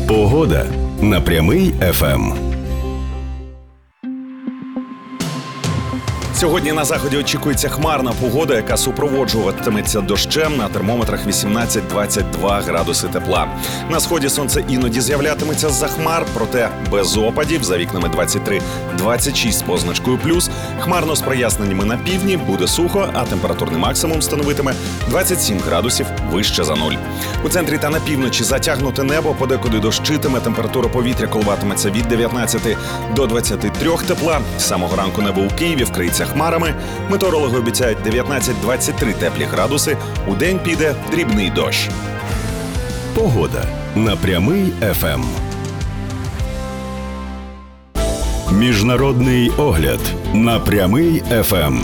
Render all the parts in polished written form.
Погода на Прямий ФМ. Сьогодні на заході очікується хмарна погода, яка супроводжуватиметься дощем, на термометрах 18-22 градуси тепла. На сході сонце іноді з'являтиметься з-за хмар, проте без опадів, за вікнами 23-26 з позначкою плюс. Хмарно з проясненнями на півдні, буде сухо, а температурний максимум становитиме 27 градусів вище за нуль. У центрі та на півночі затягнуте небо, подекуди дощитиме, температура повітря коливатиметься від 19 до 23 тепла. З самого ранку небо у Києві вкриється хмарами. Метеорологи обіцяють 19-23 теплі градуси. Удень піде дрібний дощ. Погода на Прямий ФМ. Міжнародний огляд на Прямий ФМ.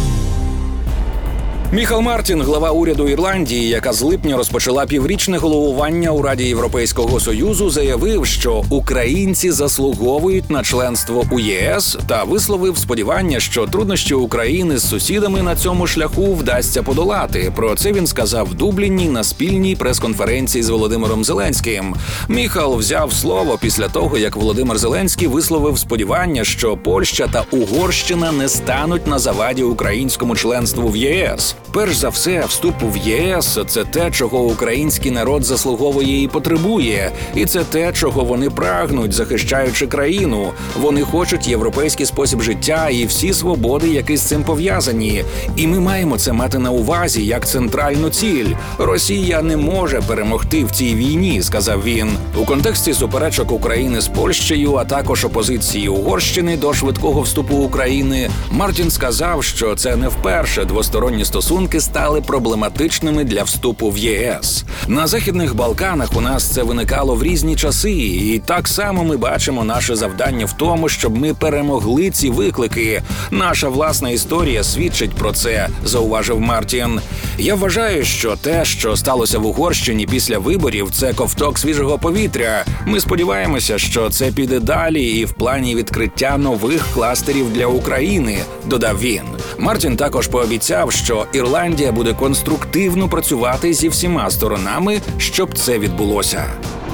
Міхал Мартін, глава уряду Ірландії, яка з липня розпочала піврічне головування у Раді Європейського Союзу, заявив, що українці заслуговують на членство у ЄС та висловив сподівання, що труднощі України з сусідами на цьому шляху вдасться подолати. Про це він сказав в Дубліні на спільній прес-конференції з Володимиром Зеленським. Міхал взяв слово після того, як Володимир Зеленський висловив сподівання, що Польща та Угорщина не стануть на заваді українському членству в ЄС. Перш за все, вступ в ЄС – це те, чого український народ заслуговує і потребує. І це те, чого вони прагнуть, захищаючи країну. Вони хочуть європейський спосіб життя і всі свободи, які з цим пов'язані. І ми маємо це мати на увазі як центральну ціль. Росія не може перемогти в цій війні, сказав він. У контексті суперечок України з Польщею, а також опозиції Угорщини до швидкого вступу України, Мартін сказав, що це не вперше двосторонні стосунки стали проблематичними для вступу в ЄС. На Західних Балканах у нас це виникало в різні часи, і так само ми бачимо наше завдання в тому, щоб ми перемогли ці виклики. Наша власна історія свідчить про це, зауважив Мартін. Я вважаю, що те, що сталося в Угорщині після виборів, це ковток свіжого повітря. Ми сподіваємося, що це піде далі і в плані відкриття нових кластерів для України, додав він. Мартін також пообіцяв, що Ірландія буде конструктивно працювати зі всіма сторонами, щоб це відбулося.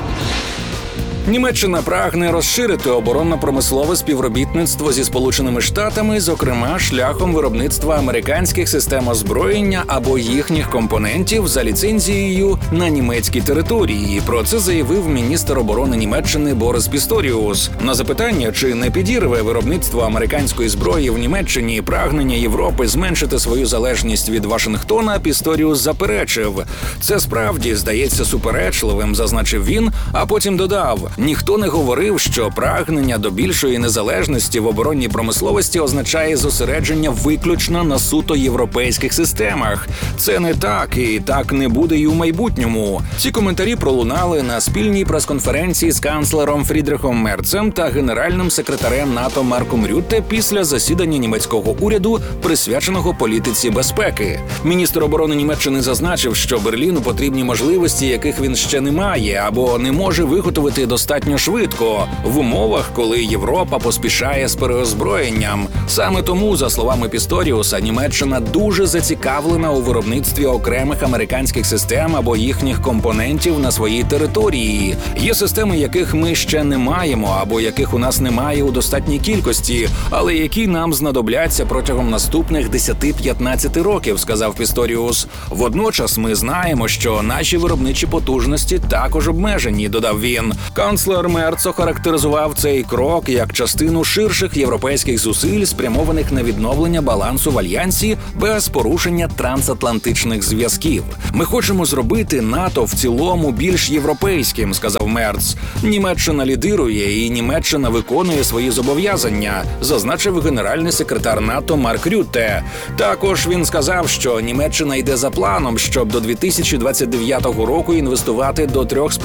Німеччина прагне розширити оборонно-промислове співробітництво зі Сполученими Штатами, зокрема шляхом виробництва американських систем озброєння або їхніх компонентів за ліцензією на німецькій території. Про це заявив міністр оборони Німеччини Борис Пісторіус. На запитання, чи не підірве виробництво американської зброї в Німеччині прагнення Європи зменшити свою залежність від Вашингтона, Пісторіус заперечив. Це справді здається суперечливим, зазначив він, а потім додав: ніхто не говорив, що прагнення до більшої незалежності в оборонній промисловості означає зосередження виключно на суто європейських системах. Це не так, і так не буде й у майбутньому. Ці коментарі пролунали на спільній прес-конференції з канцлером Фрідрихом Мерцем та генеральним секретарем НАТО Марком Рютте після засідання німецького уряду, присвяченого політиці безпеки. Міністр оборони Німеччини зазначив, що Берліну потрібні можливості, яких він ще не має або не може виготовити достатньо швидко в умовах, коли Європа поспішає з переозброєнням. Саме тому, за словами Пісторіуса, Німеччина дуже зацікавлена у виробництві окремих американських систем або їхніх компонентів на своїй території. Є системи, яких ми ще не маємо або яких у нас немає у достатній кількості, але які нам знадобляться протягом наступних 10-15 років, сказав Пісторіус. Водночас ми знаємо, що наші виробничі потужності також обмежені, додав він. Канцлер Мерц охарактеризував цей крок як частину ширших європейських зусиль, спрямованих на відновлення балансу в альянсі без порушення трансатлантичних зв'язків. Ми хочемо зробити НАТО в цілому більш європейським, сказав Мерц. Німеччина лідирує і Німеччина виконує свої зобов'язання, зазначив генеральний секретар НАТО Марк Рютте. Також він сказав, що Німеччина йде за планом, щоб до 2029 року інвестувати до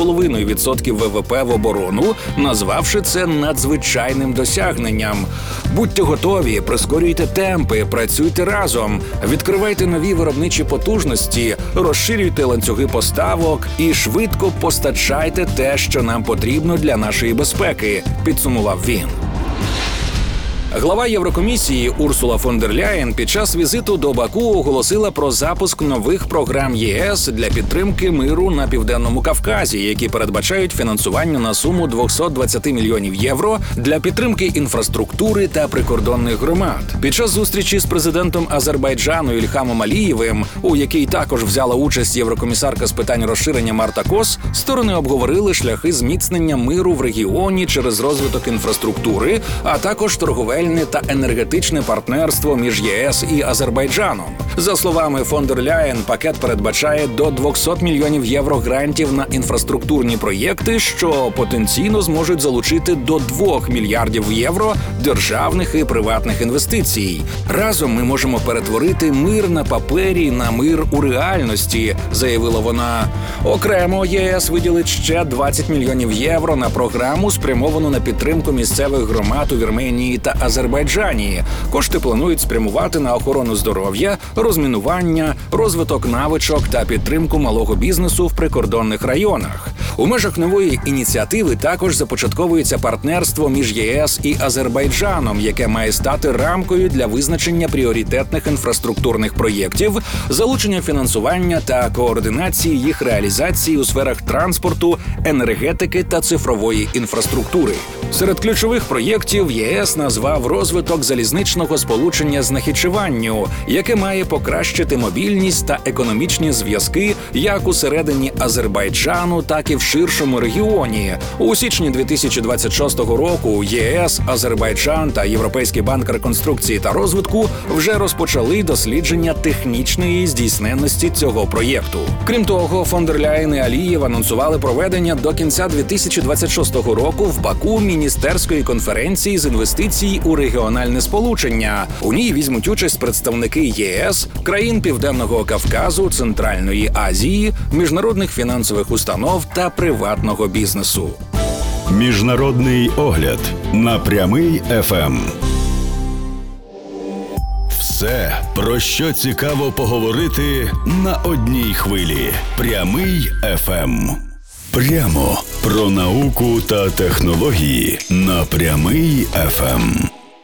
3,5% ВВП в оборону, назвавши це надзвичайним досягненням. Будьте готові, прискорюйте темпи, працюйте разом, відкривайте нові виробничі потужності, розширюйте ланцюги поставок і швидко постачайте те, що нам потрібно для нашої безпеки, підсумував він. Глава Єврокомісії Урсула фон дер Ляєн під час візиту до Баку оголосила про запуск нових програм ЄС для підтримки миру на Південному Кавказі, які передбачають фінансування на суму 220 мільйонів євро для підтримки інфраструктури та прикордонних громад. Під час зустрічі з президентом Азербайджану Ільхамом Алієвим, у якій також взяла участь єврокомісарка з питань розширення Марта Кос, сторони обговорили шляхи зміцнення миру в регіоні через розвиток інфраструктури, а також торговельне та енергетичне партнерство між ЄС і Азербайджаном. За словами фон дер Ляєн, пакет передбачає до 200 мільйонів євро грантів на інфраструктурні проєкти, що потенційно зможуть залучити до 2 мільярдів євро державних і приватних інвестицій. Разом ми можемо перетворити мир на папері на мир у реальності, заявила вона. Окремо ЄС виділить ще 20 мільйонів євро на програму, спрямовану на підтримку місцевих громад у Вірменії та Азербайджані. Кошти планують спрямувати на охорону здоров'я, розмінування, розвиток навичок та підтримку малого бізнесу в прикордонних районах. У межах нової ініціативи також започатковується партнерство між ЄС і Азербайджаном, яке має стати рамкою для визначення пріоритетних інфраструктурних проєктів, залучення фінансування та координації їх реалізації у сферах транспорту, енергетики та цифрової інфраструктури. Серед ключових проєктів ЄС назвав розвиток залізничного сполучення з Нахічеванню, яке має покращити мобільність та економічні зв'язки як усередині Азербайджану, так і в ширшому регіоні. У січні 2026 року ЄС, Азербайджан та Європейський банк реконструкції та розвитку вже розпочали дослідження технічної здійсненності цього проєкту. Крім того, фон дер Ляєн і Алієв анонсували проведення до кінця 2026 року в Баку міністерської конференції з інвестицій у регіональне сполучення. У ній візьмуть участь представники ЄС, країн Південного Кавказу, Центральної Азії, міжнародних фінансових установ та приватного бізнесу. Міжнародний огляд на Прямий ФМ. Все, про що цікаво поговорити на одній хвилі. Прямий ФМ. Прямо про науку та технології на Прямий ФМ.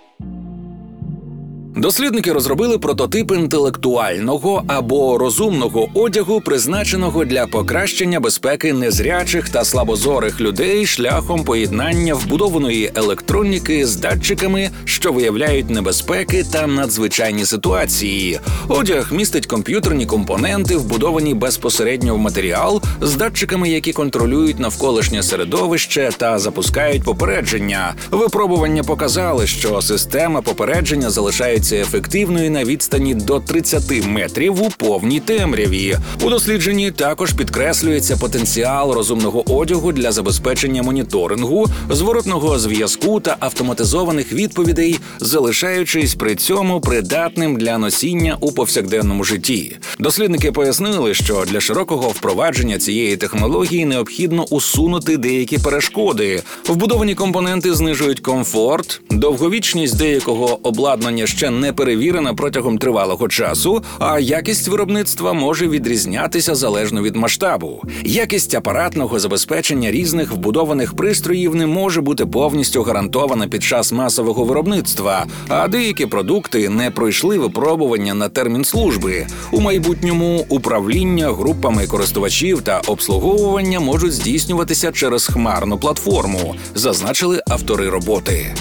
Дослідники розробили прототип інтелектуального або розумного одягу, призначеного для покращення безпеки незрячих та слабозорих людей шляхом поєднання вбудованої електроніки з датчиками, що виявляють небезпеки та надзвичайні ситуації. Одяг містить комп'ютерні компоненти, вбудовані безпосередньо в матеріал, з датчиками, які контролюють навколишнє середовище та запускають попередження. Випробування показали, що система попередження залишається ефективною на відстані до 30 метрів у повній темряві. У дослідженні також підкреслюється потенціал розумного одягу для забезпечення моніторингу, зворотного зв'язку та автоматизованих відповідей, залишаючись при цьому придатним для носіння у повсякденному житті. Дослідники пояснили, що для широкого впровадження цієї технології необхідно усунути деякі перешкоди. Вбудовані компоненти знижують комфорт, довговічність деякого обладнання ще не перевірена протягом тривалого часу, а якість виробництва може відрізнятися залежно від масштабу. Якість апаратного забезпечення різних вбудованих пристроїв не може бути повністю гарантована під час масового виробництва, а деякі продукти не пройшли випробування на термін служби. У майбутньому управління групами користувачів та обслуговування можуть здійснюватися через хмарну платформу, зазначили автори роботи.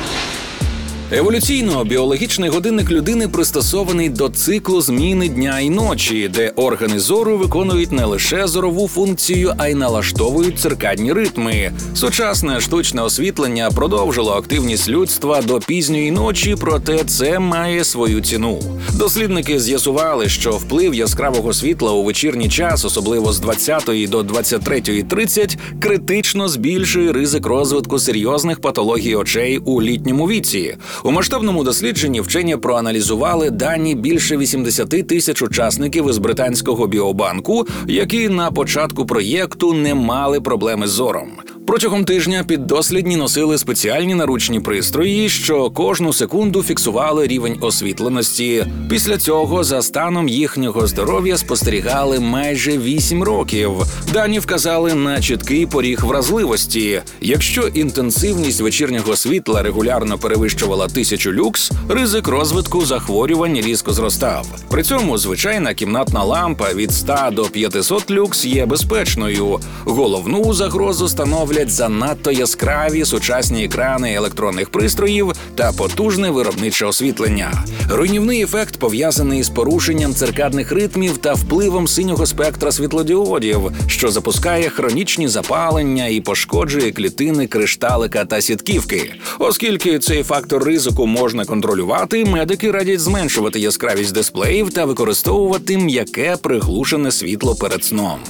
Еволюційно біологічний годинник людини пристосований до циклу зміни дня і ночі, де органи зору виконують не лише зорову функцію, а й налаштовують циркадні ритми. Сучасне штучне освітлення продовжило активність людства до пізньої ночі, проте це має свою ціну. Дослідники з'ясували, що вплив яскравого світла у вечірній час, особливо з 20 до 23:30, критично збільшує ризик розвитку серйозних патологій очей у літньому віці. У масштабному дослідженні вчені проаналізували дані більше 80 тисяч учасників із британського біобанку, які на початку проєкту не мали проблеми з зором. Протягом тижня піддослідні носили спеціальні наручні пристрої, що кожну секунду фіксували рівень освітленості. Після цього за станом їхнього здоров'я спостерігали майже 8 років. Дані вказали на чіткий поріг вразливості. Якщо інтенсивність вечірнього світла регулярно перевищувала 1000 люкс, ризик розвитку захворювань різко зростав. При цьому звичайна кімнатна лампа від 100 до 500 люкс є безпечною. Головну загрозу становлять занадто яскраві сучасні екрани електронних пристроїв та потужне виробниче освітлення. Руйнівний ефект пов'язаний з порушенням циркадних ритмів та впливом синього спектра світлодіодів, що запускає хронічні запалення і пошкоджує клітини кришталика та сітківки. Оскільки цей фактор ризику можна контролювати, медики радять зменшувати яскравість дисплеїв та використовувати м'яке приглушене світло перед сном.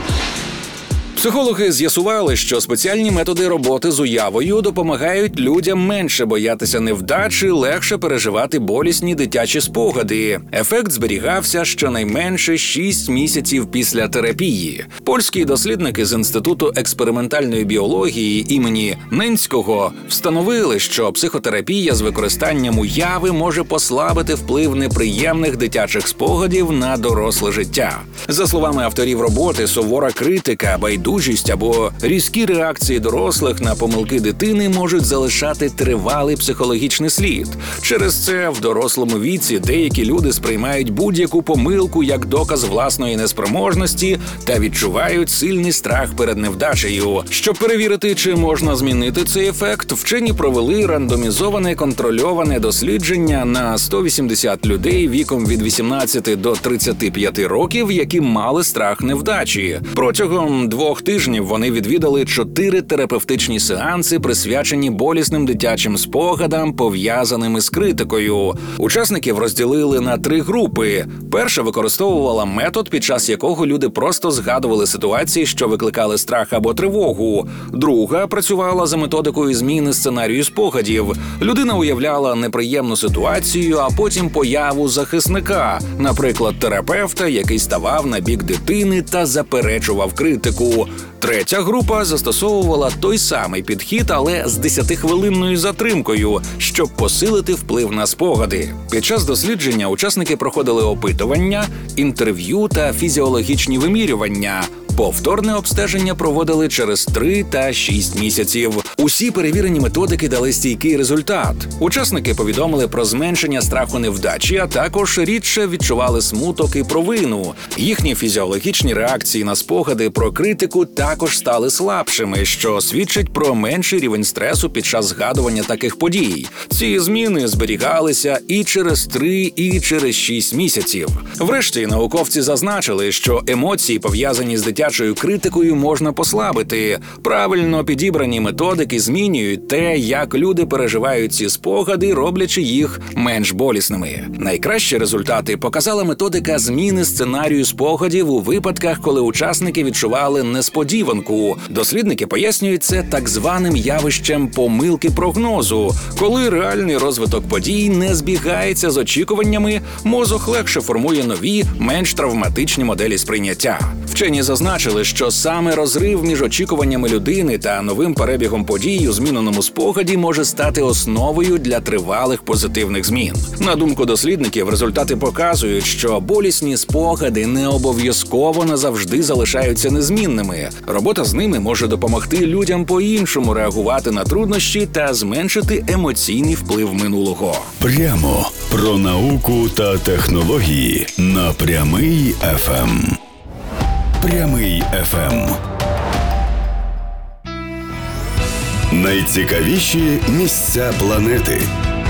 Психологи з'ясували, що спеціальні методи роботи з уявою допомагають людям менше боятися невдач і легше переживати болісні дитячі спогади. Ефект зберігався щонайменше 6 місяців після терапії. Польські дослідники з Інституту експериментальної біології імені Ненського встановили, що психотерапія з використанням уяви може послабити вплив неприємних дитячих спогадів на доросле життя. За словами авторів роботи, сувора критика, байдужість або різкі реакції дорослих на помилки дитини можуть залишати тривалий психологічний слід. Через це в дорослому віці деякі люди сприймають будь-яку помилку як доказ власної неспроможності та відчувають сильний страх перед невдачею. Щоб перевірити, чи можна змінити цей ефект, вчені провели рандомізоване контрольоване дослідження на 180 людей віком від 18 до 35 років, які мали страх невдачі. Протягом 2 тижнів вони відвідали 4 терапевтичні сеанси, присвячені болісним дитячим спогадам, пов'язаними з критикою. Учасників розділили на 3 групи. Перша використовувала метод, під час якого люди просто згадували ситуації, що викликали страх або тривогу. Друга працювала за методикою зміни сценарію спогадів. Людина уявляла неприємну ситуацію, а потім появу захисника, наприклад, терапевта, який ставав на бік дитини та заперечував критику. Третя група застосовувала той самий підхід, але з 10-хвилинною затримкою, щоб посилити вплив на спогади. Під час дослідження учасники проходили опитування, інтерв'ю та фізіологічні вимірювання. Повторне обстеження проводили через 3 та 6 місяців. Усі перевірені методики дали стійкий результат. Учасники повідомили про зменшення страху невдачі, а також рідше відчували смуток і провину. Їхні фізіологічні реакції на спогади про критику також стали слабшими, що свідчить про менший рівень стресу під час згадування таких подій. Ці зміни зберігалися і через 3, і через 6 місяців. Врешті науковці зазначили, що емоції, пов'язані з дитячою критикою, можна послабити. Правильно підібрані методики змінюють те, як люди переживають ці спогади, роблячи їх менш болісними. Найкращі результати показала методика зміни сценарію спогадів у випадках, коли учасники відчували несподіванку. Дослідники пояснюють це так званим явищем помилки прогнозу. Коли реальний розвиток подій не збігається з очікуваннями, мозок легше формує нові, менш травматичні моделі сприйняття. Вчені зазначили, що саме розрив між очікуваннями людини та новим перебігом подій у зміненому спогаді може стати основою для тривалих позитивних змін. На думку дослідників, результати показують, що болісні спогади не обов'язково назавжди залишаються незмінними. Робота з ними може допомогти людям по-іншому реагувати на труднощі та зменшити емоційний вплив минулого. Прямо про науку та технології на Прямий ФМ. Прямий ФМ. Найцікавіші місця планети.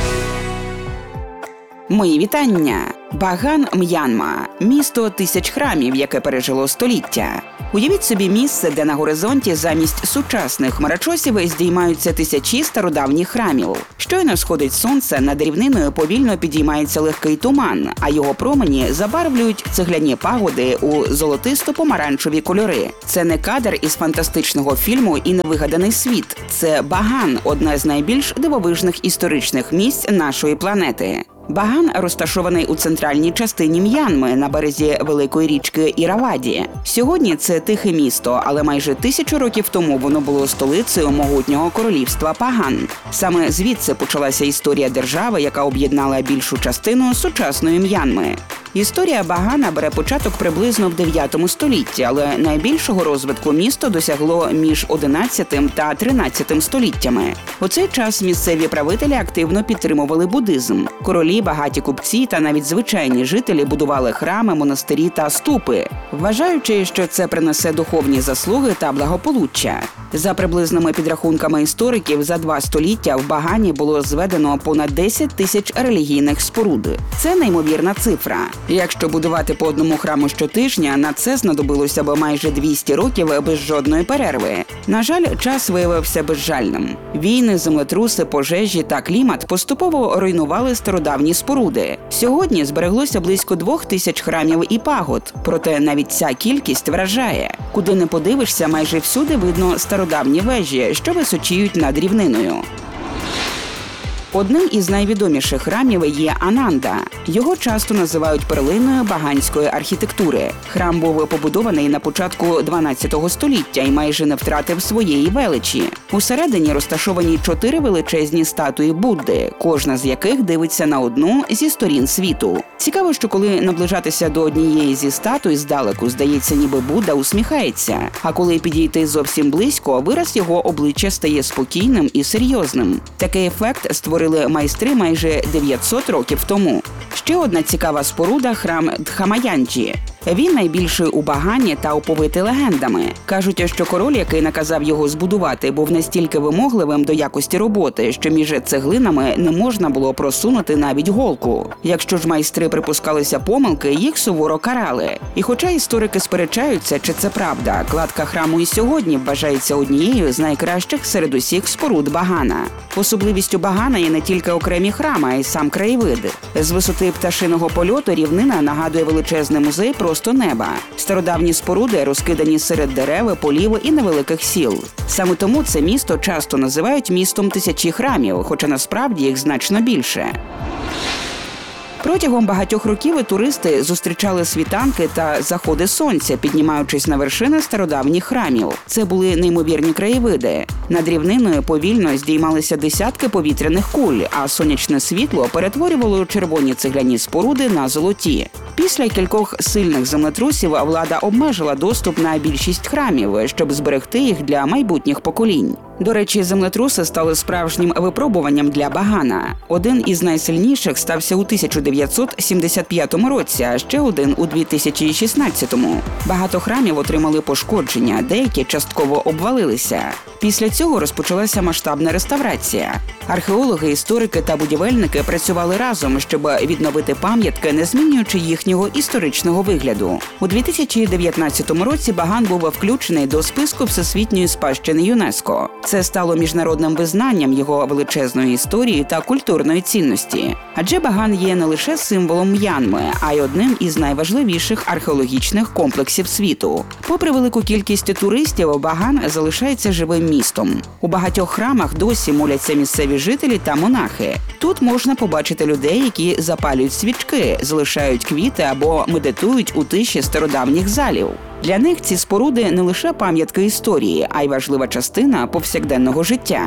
Мої вітання! Баган, М'янма – місто 1000 храмів, яке пережило століття. Уявіть собі місце, де на горизонті замість сучасних хмарочосів здіймаються тисячі стародавніх храмів. Щойно сходить сонце, над рівниною повільно підіймається легкий туман, а його промені забарвлюють цегляні пагоди у золотисто-помаранчеві кольори. Це не кадр із фантастичного фільму і невигаданий світ. Це Баган – одне з найбільш дивовижних історичних місць нашої планети. Баган розташований у центральній частині М'янми на березі великої річки Іраваді. Сьогодні це тихе місто, але майже 1000 років тому воно було столицею могутнього королівства Паган. Саме звідси почалася історія держави, яка об'єднала більшу частину сучасної М'янми. Історія Багана бере початок приблизно в 9 столітті, але найбільшого розвитку місто досягло між 11 та 13 століттями. У цей час місцеві правителі активно підтримували буддизм. Королі, багаті купці та навіть звичайні жителі будували храми, монастирі та ступи, вважаючи, що це принесе духовні заслуги та благополуччя. За приблизними підрахунками істориків, за 2 століття в Багані було зведено понад 10 тисяч релігійних споруд. Це неймовірна цифра. Якщо будувати по одному храму щотижня, на це знадобилося б майже 200 років без жодної перерви. На жаль, час виявився безжальним. Війни, землетруси, пожежі та клімат поступово руйнували стародавні споруди. Сьогодні збереглося близько 2000 храмів і пагод, проте навіть ця кількість вражає. Куди не подивишся, майже всюди видно стародавні вежі, що височіють над рівниною. Одним із найвідоміших храмів є Ананда. Його часто називають перлиною баганської архітектури. Храм був побудований на початку 12 століття і майже не втратив своєї величі. Усередині розташовані 4 величезні статуї Будди, кожна з яких дивиться на одну зі сторін світу. Цікаво, що коли наближатися до однієї зі статуй здалеку, здається, ніби Будда усміхається, а коли підійти зовсім близько, вираз його обличчя стає спокійним і серйозним. Такий ефект створили майстри майже 900 років тому. Ще одна цікава споруда – храм Дхамаянджі. Він найбільший у Багані та оповитий легендами. Кажуть, що король, який наказав його збудувати, був настільки вимогливим до якості роботи, що між цеглинами не можна було просунути навіть голку. Якщо ж майстри припускалися помилки, їх суворо карали. І хоча історики сперечаються, чи це правда, кладка храму і сьогодні вважається однією з найкращих серед усіх споруд Багана. Особливістю Багана є не тільки окремі храми, а й сам краєвид. З висоти пташиного польоту рівнина нагадує величезний музей просто неба. Стародавні споруди розкидані серед дерев, полів і невеликих сіл. Саме тому це місто часто називають містом 1000 храмів, хоча насправді їх значно більше. Протягом багатьох років туристи зустрічали світанки та заходи сонця, піднімаючись на вершини стародавніх храмів. Це були неймовірні краєвиди. Над рівниною повільно здіймалися десятки повітряних куль, а сонячне світло перетворювало червоні цегляні споруди на золоті. Після кількох сильних землетрусів влада обмежила доступ на більшість храмів, щоб зберегти їх для майбутніх поколінь. До речі, землетруси стали справжнім випробуванням для Багана. Один із найсильніших стався у 1975 році, а ще один у 2016-му. Багато храмів отримали пошкодження, деякі частково обвалилися. Після цього розпочалася масштабна реставрація. Археологи, історики та будівельники працювали разом, щоб відновити пам'ятки, не змінюючи їхнього історичного вигляду. У 2019 році Баган був включений до списку Всесвітньої спадщини ЮНЕСКО. Це стало міжнародним визнанням його величезної історії та культурної цінності. Адже Баган є не лише символом М'янми, а й одним із найважливіших археологічних комплексів світу. Попри велику кількість туристів, Баган залишається живим містом. У багатьох храмах досі моляться місцеві жителі та монахи. Тут можна побачити людей, які запалюють свічки, залишають квіти або медитують у тиші стародавніх залів. Для них ці споруди не лише пам'ятки історії, а й важлива частина повсякденного життя.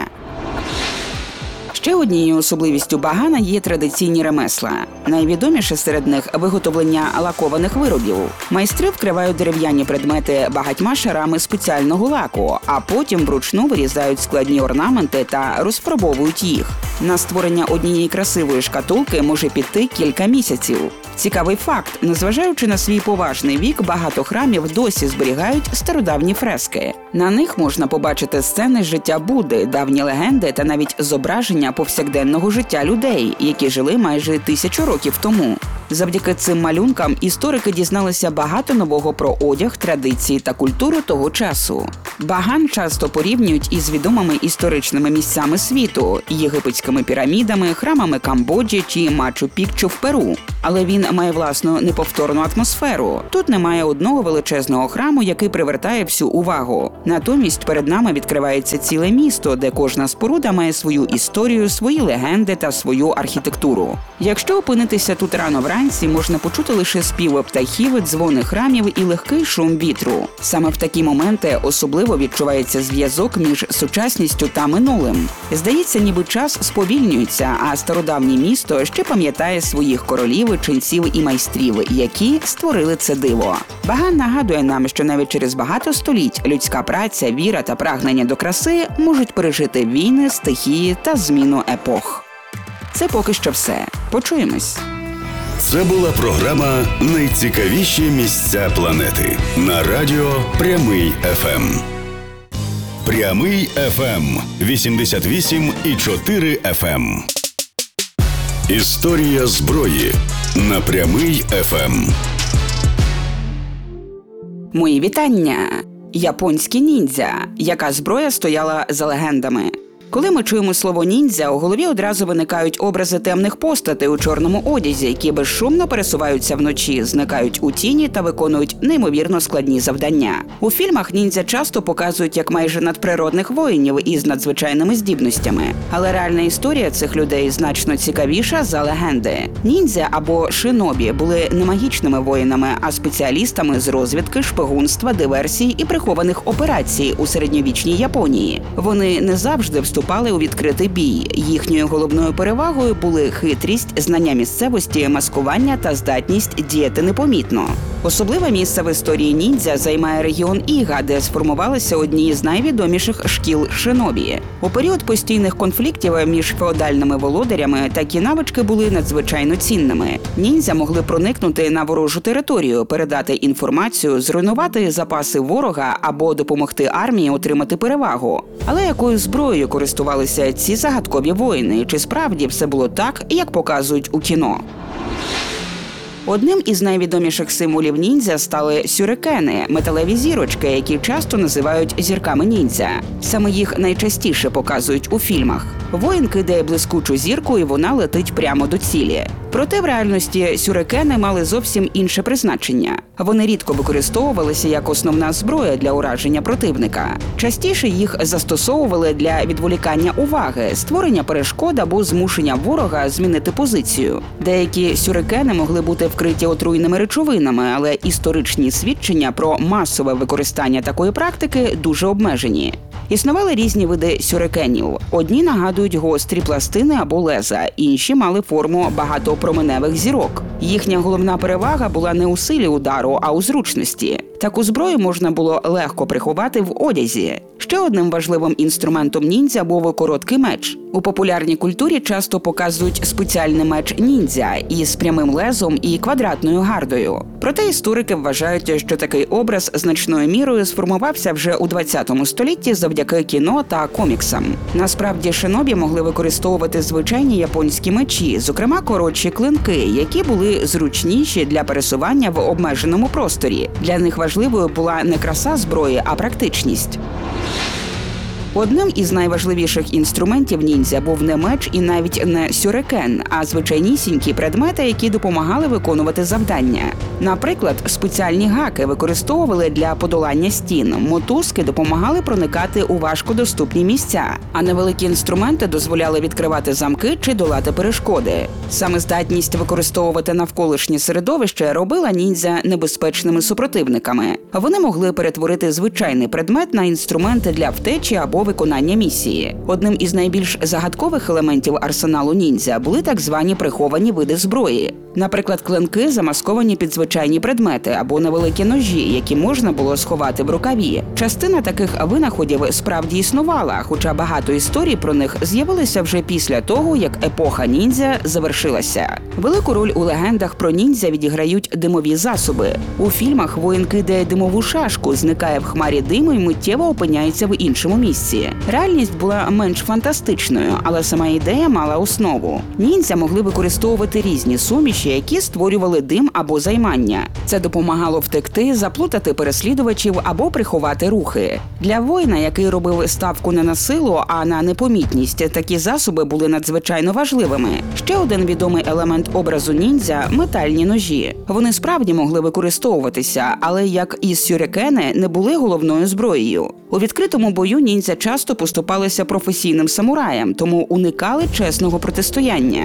Ще однією особливістю Багана є традиційні ремесла. Найвідоміше серед них – виготовлення лакованих виробів. Майстри вкривають дерев'яні предмети багатьма шарами спеціального лаку, а потім вручну вирізають складні орнаменти та розфарбовують їх. На створення однієї красивої шкатулки може піти кілька місяців. Цікавий факт – незважаючи на свій поважний вік, багато храмів досі зберігають стародавні фрески. На них можна побачити сцени з життя Будди, давні легенди та навіть зображення повсякденного життя людей, які жили майже 1000 років тому. Завдяки цим малюнкам історики дізналися багато нового про одяг, традиції та культуру того часу. Баган часто порівнюють із відомими історичними місцями світу – єгипетськими пірамідами, храмами Камбоджі чи Мачу-Пікчу в Перу. Але він має власну неповторну атмосферу. Тут немає одного величезного храму, який привертає всю увагу. Натомість перед нами відкривається ціле місто, де кожна споруда має свою історію, свої легенди та свою архітектуру. Якщо опинитися тут рано вранці, можна почути лише співи птахів, дзвони храмів і легкий шум вітру. Саме в такі моменти особливо відчувається зв'язок між сучасністю та минулим. Здається, ніби час сповільнюється, а стародавнє місто ще пам'ятає своїх королів, ченців і майстрів, які створили це диво. Баган нагадує нам, що навіть через багато століть людська праця, віра та прагнення до краси можуть пережити війни, стихії та зміну епох. Це поки що все. Почуємось. Це була програма «Найцікавіші місця планети» на радіо «Прямий ФМ». «Прямий ФМ» 88,4 ФМ. Історія зброї на «Прямий ФМ». Мої вітання! Японські ніндзя. Яка зброя стояла за легендами? Коли ми чуємо слово «ніндзя», у голові одразу виникають образи темних постатей у чорному одязі, які безшумно пересуваються вночі, зникають у тіні та виконують неймовірно складні завдання. У фільмах ніндзя часто показують як майже надприродних воїнів із надзвичайними здібностями. Але реальна історія цих людей значно цікавіша за легенди. Ніндзя або шинобі були не магічними воїнами, а спеціалістами з розвідки, шпигунства, диверсій і прихованих операцій у середньовічній Японії. Вони не завжди вступали у відкритий бій. Їхньою головною перевагою були хитрість, знання місцевості, маскування та здатність діяти непомітно. Особливе місце в історії ніндзя займає регіон Іга, де сформувалися одні з найвідоміших шкіл шинобі. У період постійних конфліктів між феодальними володарями такі навички були надзвичайно цінними. Ніндзя могли проникнути на ворожу територію, передати інформацію, зруйнувати запаси ворога або допомогти армії отримати перевагу. Але якою зброєю користувалися ці загадкові воїни? Чи справді все було так, як показують у кіно? Одним із найвідоміших символів ніндзя стали сюрикени – металеві зірочки, які часто називають зірками ніндзя. Саме їх найчастіше показують у фільмах. Воїн кидає блискучу зірку, і вона летить прямо до цілі. Проте в реальності сюрикени мали зовсім інше призначення. Вони рідко використовувалися як основна зброя для ураження противника. Частіше їх застосовували для відволікання уваги, створення перешкод або змушення ворога змінити позицію. Деякі сюрикени могли бути вкриті отруйними речовинами, але історичні свідчення про масове використання такої практики дуже обмежені. Існували різні види сюрикенів. Одні нагадують гострі пластини або леза, інші мали форму багатопроменевих зірок. Їхня головна перевага була не у силі удару, а у зручності. Таку зброю можна було легко приховати в одязі. Ще одним важливим інструментом ніндзя був короткий меч. У популярній культурі часто показують спеціальний меч ніндзя із прямим лезом і квадратною гардою. Проте історики вважають, що такий образ значною мірою сформувався вже у 20 столітті завдяки кіно та коміксам. Насправді шинобі могли використовувати звичайні японські мечі, зокрема коротші клинки, які були зручніші для пересування в обмеженому просторі. Для них важливою була не краса зброї, а практичність. Одним із найважливіших інструментів ніндзя був не меч і навіть не сюрикен, а звичайнісінькі предмети, які допомагали виконувати завдання. Наприклад, спеціальні гаки використовували для подолання стін, мотузки допомагали проникати у важкодоступні місця, а невеликі інструменти дозволяли відкривати замки чи долати перешкоди. Саме здатність використовувати навколишнє середовище робила ніндзя небезпечними супротивниками. Вони могли перетворити звичайний предмет на інструменти для втечі або виконання місії. Одним із найбільш загадкових елементів арсеналу ніндзя були так звані приховані види зброї. Наприклад, клинки, замасковані під звичайні звичайні предмети або невеликі ножі, які можна було сховати в рукаві. Частина таких винаходів справді існувала, хоча багато історій про них з'явилися вже після того, як епоха ніндзя завершилася. Велику роль у легендах про ніндзя відіграють димові засоби. У фільмах воїн кидає димову шашку, зникає в хмарі диму і миттєво опиняється в іншому місці. Реальність була менш фантастичною, але сама ідея мала основу. Ніндзя могли використовувати різні суміші, які створювали дим або займання. Це допомагало втекти, заплутати переслідувачів або приховати рухи. Для воїна, який робив ставку не на силу, а на непомітність, такі засоби були надзвичайно важливими. Ще один відомий елемент образу ніндзя – метальні ножі. Вони справді могли використовуватися, але, як і сюрикени, не були головною зброєю. У відкритому бою ніндзя часто поступалися професійним самураям, тому уникали чесного протистояння.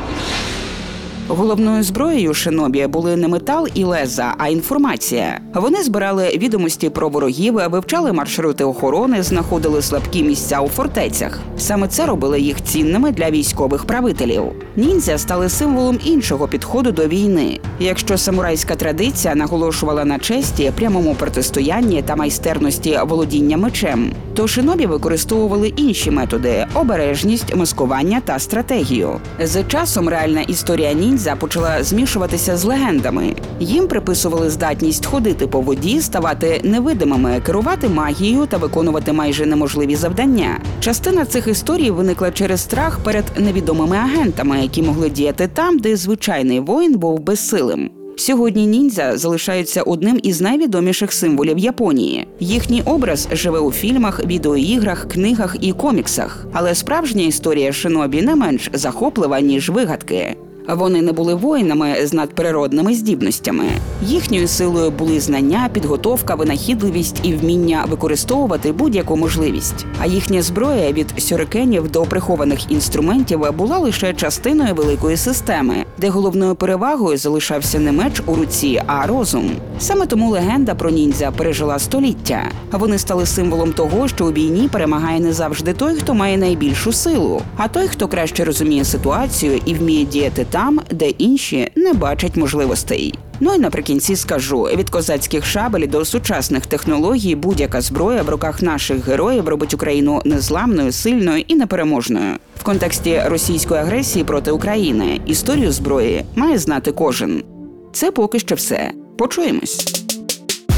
Головною зброєю шинобі були не метал і леза, а інформація. Вони збирали відомості про ворогів, вивчали маршрути охорони, знаходили слабкі місця у фортецях. Саме це робило їх цінними для військових правителів. Ніндзя стали символом іншого підходу до війни. Якщо самурайська традиція наголошувала на честі, прямому протистоянні та майстерності володіння мечем, то шинобі використовували інші методи – обережність, маскування та стратегію. З часом реальна історія ніндзя почала змішуватися з легендами. Їм приписували здатність ходити по воді, ставати невидимими, керувати магією та виконувати майже неможливі завдання. Частина цих історій виникла через страх перед невідомими агентами, які могли діяти там, де звичайний воїн був безсилим. Сьогодні ніндзя залишаються одним із найвідоміших символів Японії. Їхній образ живе у фільмах, відеоіграх, книгах і коміксах. Але справжня історія шинобі не менш захоплива, ніж вигадки. Вони не були воїнами з надприродними здібностями. Їхньою силою були знання, підготовка, винахідливість і вміння використовувати будь-яку можливість. А їхня зброя від сюрикенів до прихованих інструментів була лише частиною великої системи, де головною перевагою залишався не меч у руці, а розум. Саме тому легенда про ніндзя пережила століття. Вони стали символом того, що у війні перемагає не завжди той, хто має найбільшу силу, а той, хто краще розуміє ситуацію і вміє діяти там, де інші не бачать можливостей. Ну і наприкінці скажу, від козацьких шабель до сучасних технологій будь-яка зброя в руках наших героїв робить Україну незламною, сильною і непереможною. В контексті російської агресії проти України історію зброї має знати кожен. Це поки що все. Почуємось.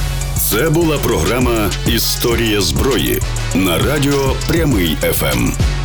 Це була програма «Історія зброї» на радіо «Прямий ФМ».